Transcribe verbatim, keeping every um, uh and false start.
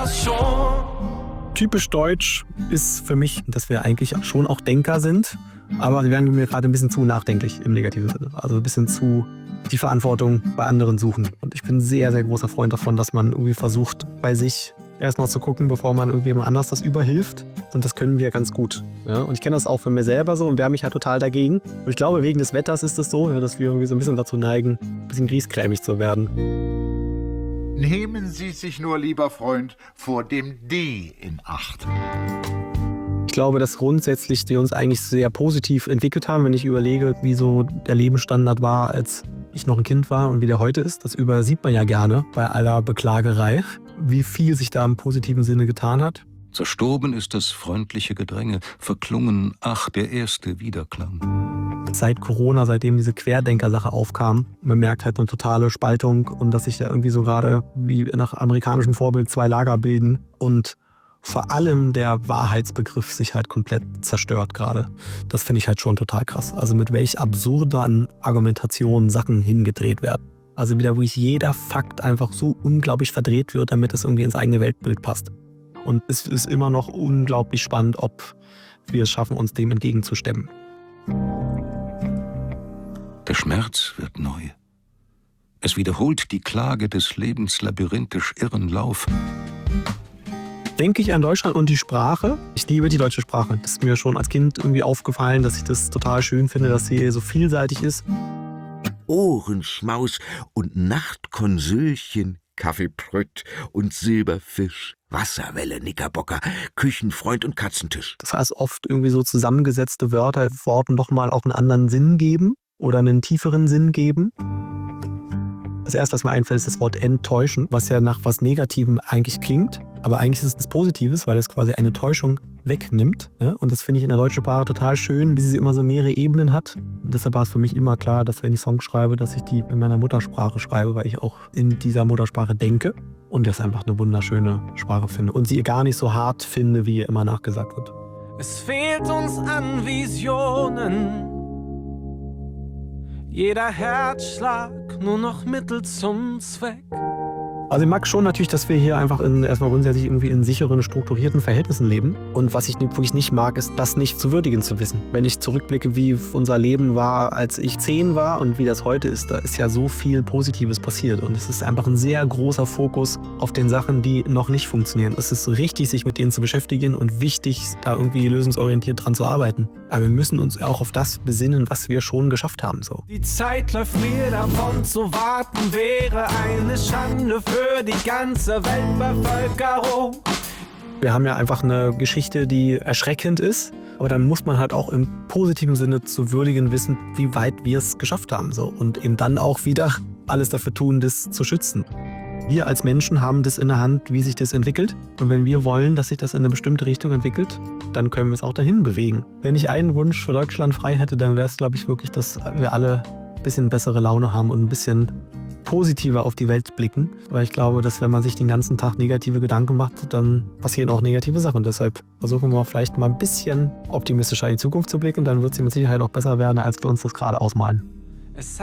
das schon. Typisch deutsch ist für mich, dass wir eigentlich schon auch Denker sind, aber wir werden mir gerade ein bisschen zu nachdenklich im negativen Sinne. Also ein bisschen zu die Verantwortung bei anderen suchen. Und ich bin ein sehr, sehr großer Freund davon, dass man irgendwie versucht, bei sich erstmal zu gucken, bevor man irgendjemand anders das überhilft. Und das können wir ganz gut. Ja? Und ich kenne das auch für mir selber so und wehre mich halt total dagegen. Und ich glaube, wegen des Wetters ist es so, ja, dass wir irgendwie so ein bisschen dazu neigen, ein bisschen griesgrämig zu werden. Nehmen Sie sich nur, lieber Freund, vor dem D in Acht. Ich glaube, dass grundsätzlich wir uns eigentlich sehr positiv entwickelt haben, wenn ich überlege, wie so der Lebensstandard war, als ich noch ein Kind war und wie der heute ist. Das übersieht man ja gerne bei aller Beklagerei, wie viel sich da im positiven Sinne getan hat. Zerstoben ist das freundliche Gedränge, verklungen, ach, der erste Wiederklang. Seit Corona, seitdem diese Querdenker-Sache aufkam, man merkt halt eine totale Spaltung und dass sich da irgendwie so gerade wie nach amerikanischem Vorbild zwei Lager bilden und vor allem der Wahrheitsbegriff sich halt komplett zerstört gerade. Das finde ich halt schon total krass. Also mit welch absurden Argumentationen Sachen hingedreht werden. Also wieder, wo jeder Fakt einfach so unglaublich verdreht wird, damit es irgendwie ins eigene Weltbild passt. Und es ist immer noch unglaublich spannend, ob wir es schaffen, uns dem entgegenzustemmen. Der Schmerz wird neu. Es wiederholt die Klage des Lebens labyrinthisch irren Lauf. Denke ich an Deutschland und die Sprache. Ich liebe die deutsche Sprache. Das ist mir schon als Kind irgendwie aufgefallen, dass ich das total schön finde, dass sie so vielseitig ist. Ohrenschmaus und Nachtkonsülchen, Kaffeeprött und Silberfisch, Wasserwelle, Knickerbocker, Küchenfreund und Katzentisch. Das heißt, oft irgendwie so zusammengesetzte Wörter, Worten nochmal auch einen anderen Sinn geben oder einen tieferen Sinn geben. Das erste, was mir einfällt, ist das Wort enttäuschen, was ja nach was Negativem eigentlich klingt. Aber eigentlich ist es das Positives, weil es quasi eine Täuschung wegnimmt. Ja? Und das finde ich in der deutschen Sprache total schön, wie sie immer so mehrere Ebenen hat. Und deshalb war es für mich immer klar, dass wenn ich Songs schreibe, dass ich die in meiner Muttersprache schreibe, weil ich auch in dieser Muttersprache denke. Und das einfach eine wunderschöne Sprache finde. Und sie gar nicht so hart finde, wie ihr immer nachgesagt wird. Es fehlt uns an Visionen. Jeder Herzschlag nur noch Mittel zum Zweck. Also ich mag schon natürlich, dass wir hier einfach in, erstmal grundsätzlich irgendwie in sicheren, strukturierten Verhältnissen leben. Und was ich wirklich nicht mag, ist, das nicht zu würdigen zu wissen. Wenn ich zurückblicke, wie unser Leben war, als ich zehn war und wie das heute ist, da ist ja so viel Positives passiert. Und es ist einfach ein sehr großer Fokus auf den Sachen, die noch nicht funktionieren. Es ist richtig, sich mit denen zu beschäftigen und wichtig, da irgendwie lösungsorientiert dran zu arbeiten. Aber wir müssen uns auch auf das besinnen, was wir schon geschafft haben. So. Die Zeit läuft mir davon, zu warten wäre eine Schande für für die ganze Weltbevölkerung. Wir haben ja einfach eine Geschichte, die erschreckend ist, aber dann muss man halt auch im positiven Sinne zu würdigen wissen, wie weit wir es geschafft haben. So. Und eben dann auch wieder alles dafür tun, das zu schützen. Wir als Menschen haben das in der Hand, wie sich das entwickelt. Und wenn wir wollen, dass sich das in eine bestimmte Richtung entwickelt, dann können wir es auch dahin bewegen. Wenn ich einen Wunsch für Deutschland frei hätte, dann wäre es, glaube ich, wirklich, dass wir alle ein bisschen bessere Laune haben und ein bisschen positiver auf die Welt blicken, weil ich glaube, dass wenn man sich den ganzen Tag negative Gedanken macht, dann passieren auch negative Sachen. Deshalb versuchen wir vielleicht mal ein bisschen optimistischer in die Zukunft zu blicken, dann wird sie mit Sicherheit auch besser werden, als wir uns das gerade ausmalen. Es